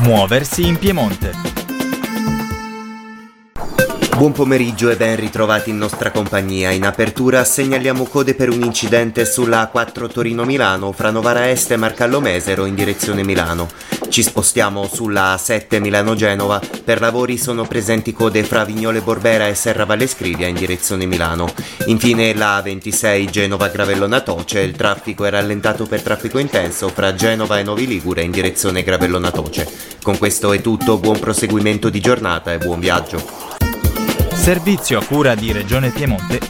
Muoversi in Piemonte. Buon pomeriggio e ben ritrovati in nostra compagnia. In apertura segnaliamo code per un incidente sulla A4 Torino-Milano fra Novara Est e Marcallo Mesero in direzione Milano. Ci spostiamo sulla A7 Milano-Genova. Per lavori sono presenti code fra Vignole Borbera e Serravalle Scrivia in direzione Milano. Infine la A26 Genova-Gravellona Toce. Il traffico è rallentato per traffico intenso fra Genova e Novi Ligure in direzione Gravellona Toce. Con questo è tutto, buon proseguimento di giornata e buon viaggio. Servizio a cura di Regione Piemonte